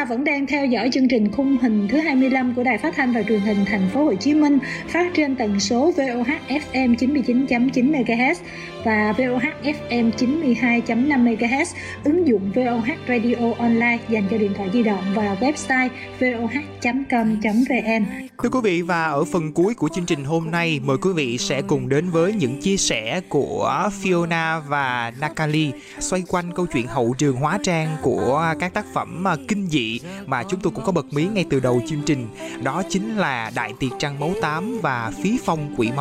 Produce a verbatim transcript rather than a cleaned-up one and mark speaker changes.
Speaker 1: ta vẫn đang theo dõi chương trình khung hình thứ hai mươi lăm của Đài Phát thanh và Truyền hình Thành phố Hồ Chí Minh, phát trên tần số vê o hát ép em chín mươi chín chấm chín mê ga héc và vê o hát ép em chín mươi hai chấm năm mê ga héc, ứng dụng vê o hát Radio Online dành cho điện thoại di động và website vê o hát chấm com chấm vê en.
Speaker 2: Thưa quý vị, và ở phần cuối của chương trình hôm nay, mời quý vị sẽ cùng đến với những chia sẻ của Fiona và Nakali xoay quanh câu chuyện hậu trường hóa trang của các tác phẩm kinh dị mà chúng tôi cũng có bật mí ngay từ đầu chương trình. Đó chính là Đại Tiệc Trăng Máu Tám và Phí Phong Quỷ Máu.